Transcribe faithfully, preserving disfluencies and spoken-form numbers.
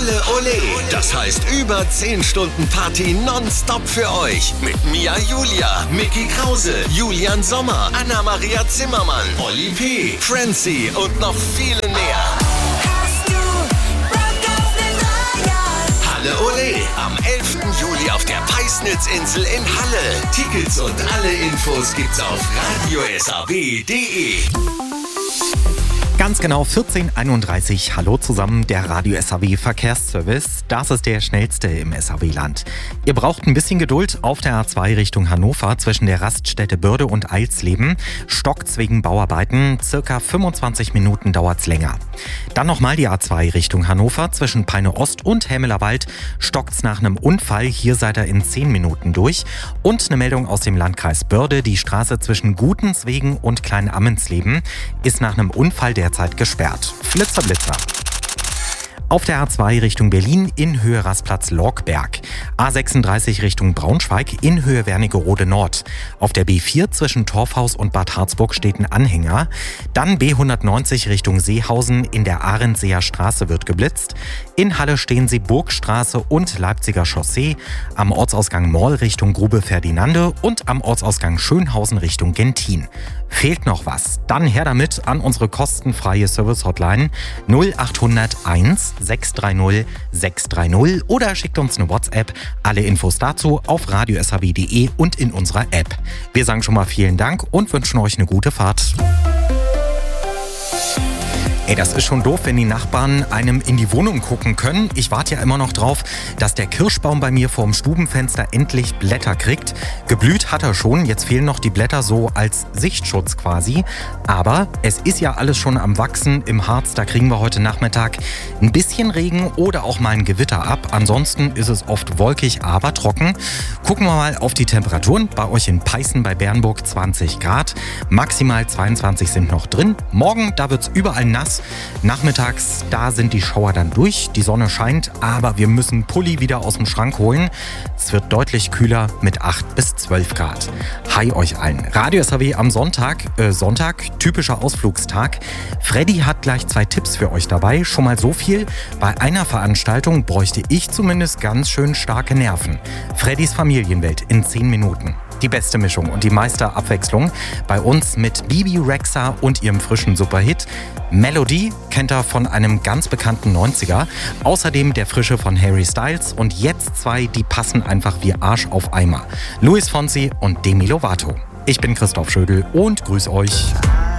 Halle Ole. Das heißt über zehn Stunden Party nonstop für euch. Mit Mia Julia, Micky Krause, Julian Sommer, Anna-Maria Zimmermann, Oli P., Francie und noch viele mehr. Halle Ole am elften Juli auf der Peisnitzinsel in Halle. Tickets und alle Infos gibt's auf radio s a w punkt d e. Ganz genau vierzehn Uhr einunddreißig. Hallo zusammen, der Radio S A W Verkehrsservice. Das ist der schnellste im S A W-Land. Ihr braucht ein bisschen Geduld auf der A zwei Richtung Hannover zwischen der Raststätte Börde und Eilsleben. Stockt's wegen Bauarbeiten. Circa fünfundzwanzig Minuten dauert's länger. Dann nochmal die A zwei Richtung Hannover zwischen Peine Ost und Hämelerwald. Stockt's nach einem Unfall. Hier seid ihr in zehn Minuten durch. Und eine Meldung aus dem Landkreis Börde. Die Straße zwischen Gutenswegen und Klein-Ammensleben ist nach einem Unfall der Zeit gesperrt. Flitzer, Blitzer. Auf der A zwei Richtung Berlin in Höhe Rastplatz Lorkberg. A sechsunddreißig Richtung Braunschweig in Höhe Wernigerode Nord. Auf der B vier zwischen Torfhaus und Bad Harzburg steht ein Anhänger. Dann B hundertneunzig Richtung Seehausen in der Arendseer Straße wird geblitzt. In Halle stehen sie Burgstraße und Leipziger Chaussee. Am Ortsausgang Moll Richtung Grube Ferdinande und am Ortsausgang Schönhausen Richtung Gentin. Fehlt noch was? Dann her damit an unsere kostenfreie Service-Hotline null acht null eins sechs drei null sechs drei null oder schickt uns eine WhatsApp. Alle Infos dazu auf radio s a w punkt d e und in unserer App. Wir sagen schon mal vielen Dank und wünschen euch eine gute Fahrt. Ey, das ist schon doof, wenn die Nachbarn einem in die Wohnung gucken können. Ich warte ja immer noch drauf, dass der Kirschbaum bei mir vorm Stubenfenster endlich Blätter kriegt. Geblüht hat er schon, jetzt fehlen noch die Blätter so als Sichtschutz quasi. Aber es ist ja alles schon am Wachsen im Harz. Da kriegen wir heute Nachmittag ein bisschen Regen oder auch mal ein Gewitter ab. Ansonsten ist es oft wolkig, aber trocken. Gucken wir mal auf die Temperaturen. Bei euch in Peißen bei Bernburg zwanzig Grad. Maximal zweiundzwanzig sind noch drin. Morgen, da wird's überall nass. Nachmittags, da sind die Schauer dann durch, die Sonne scheint, aber wir müssen Pulli wieder aus dem Schrank holen. Es wird deutlich kühler mit acht bis zwölf Grad. Hi euch allen. Radio S A W am Sonntag, äh Sonntag, typischer Ausflugstag. Freddy hat gleich zwei Tipps für euch dabei. Schon mal so viel, bei einer Veranstaltung bräuchte ich zumindest ganz schön starke Nerven. Freddys Familienwelt in zehn Minuten. Die beste Mischung und die meiste Abwechslung bei uns mit Bibi Rexha und ihrem frischen Superhit. Melody kennt er von einem ganz bekannten neunziger. Außerdem der Frische von Harry Styles und jetzt zwei, die passen einfach wie Arsch auf Eimer. Luis Fonsi und Demi Lovato. Ich bin Christoph Schödel und grüß euch.